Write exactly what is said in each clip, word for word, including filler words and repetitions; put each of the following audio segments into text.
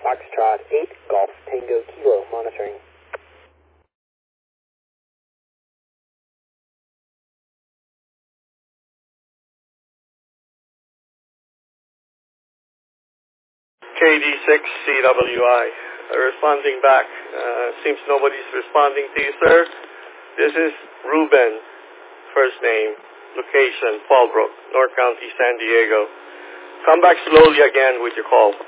Foxtrot eight, Golf Tango Kilo, monitoring. K D six C W I, uh, responding back. Uh, seems nobody's responding to you, sir. This is Ruben, first name, location, Fallbrook, North County, San Diego. Come back slowly again with your call.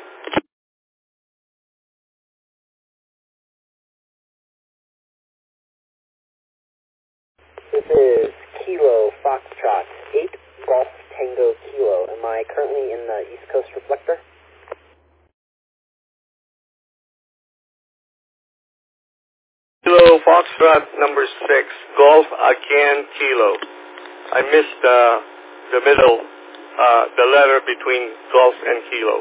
This is Kilo Foxtrot eight, Golf Tango Kilo. Am I currently in the East Coast Reflector? Kilo Foxtrot number six, Golf again Kilo. I missed uh, the middle, uh, the letter between Golf and Kilo.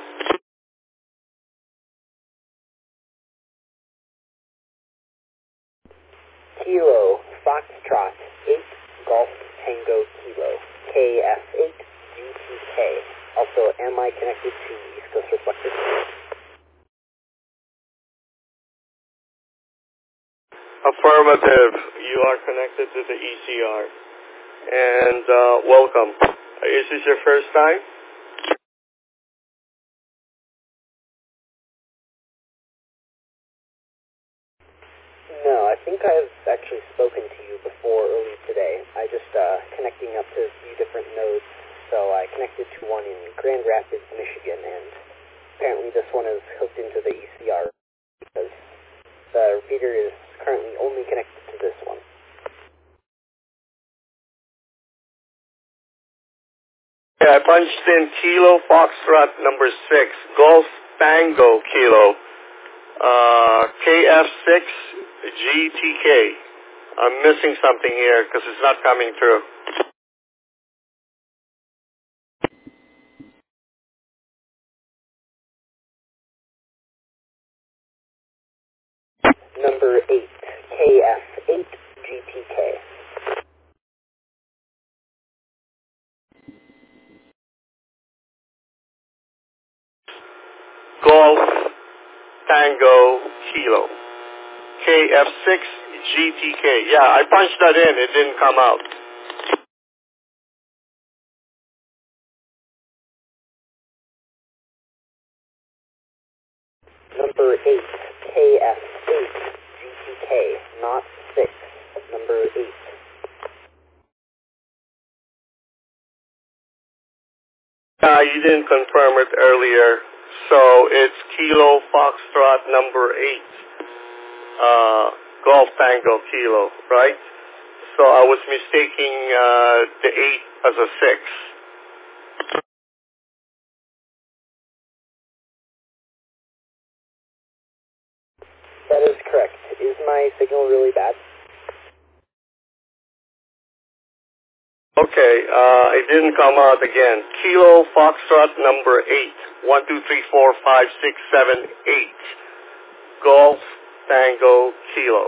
Kilo Foxtrot eight, Golf Tango Kilo, K F eight G T K. Also, am I connected to East Coast Reflector? Affirmative. You are connected to the E C R. And uh, welcome. Is this your first time? No, I think I've actually spoken to you before earlier today. I just uh, connecting up to a few different nodes. So I connected to one in Grand Rapids, Michigan, and apparently this one is hooked into the E C R because the repeater is currently only connected to this one. Yeah, I punched in Kilo Foxtrot number six, Golf Tango Kilo, uh, K F six G T K. I'm missing something here because it's not coming through. Number eight, K F eight G T K. Golf Tango Kilo, K F six G T K. Yeah, I punched that in. It didn't come out. Number eight, K F eight G T K, not six. Number eight. Uh, you didn't confirm it earlier, so it's Kilo Foxtrot number eight, uh, Golf Tango Kilo, right? So I was mistaking uh, the eight as a six. That is correct. Is my signal really bad? Okay, uh, it didn't come out again. Kilo Foxtrot number eight, one, two, three, four, five, six, seven, eight, Golf Tango Kilo.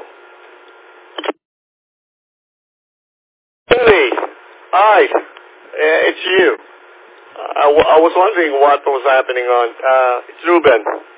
Hey, hi, uh, it's you. I, w I was wondering what was happening on. Uh, it's Ruben.